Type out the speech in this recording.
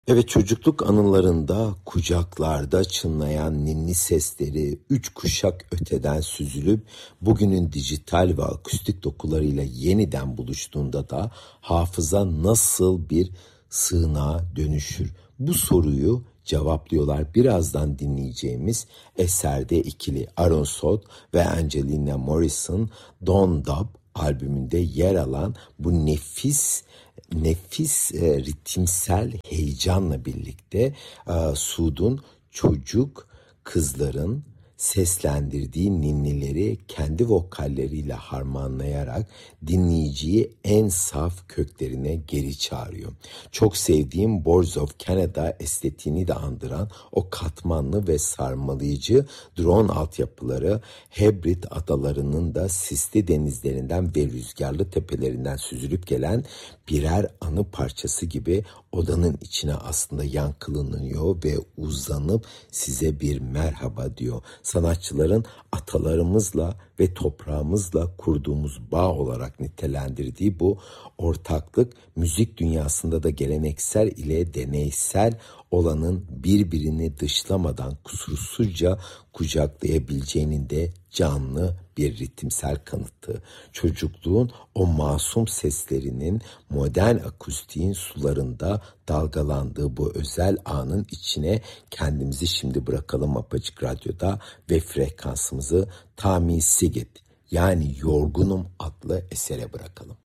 Evet, çocukluk anılarında kucaklarda çınlayan ninni sesleri 3 kuşak öteden süzülüp bugünün dijital ve akustik dokularıyla yeniden buluştuğunda da hafıza nasıl bir sığınağa dönüşür? Bu soruyu cevaplıyorlar birazdan dinleyeceğimiz eserde ikili Aaron Sot ve Angelina Morrison Don't Dub albümünde yer alan bu nefis ritimsel heyecanla birlikte Suud'un çocuk kızların seslendirdiği ninnileri kendi vokalleriyle harmanlayarak dinleyiciyi en saf köklerine geri çağırıyor. Çok sevdiğim Boards of Canada estetiğini de andıran o katmanlı ve sarmalayıcı drone altyapıları Hebrid adalarının da sisli denizlerinden ve rüzgarlı tepelerinden süzülüp gelen birer anı parçası gibi odanın içine aslında yankılanıyor ve uzanıp size bir merhaba diyor. Sanatçıların atalarımızla ve toprağımızla kurduğumuz bağ olarak nitelendirdiği bu ortaklık müzik dünyasında da geleneksel ile deneysel olanın birbirini dışlamadan kusursuzca kucaklayabileceğinin de canlı bir ritimsel kanıtı. Çocukluğun o masum seslerinin modern akustiğin sularında dalgalandığı bu özel anın içine kendimizi şimdi bırakalım Apacık Radyo'da ve frekansımızı Tami Sigit yani Yorgunum adlı esere bırakalım.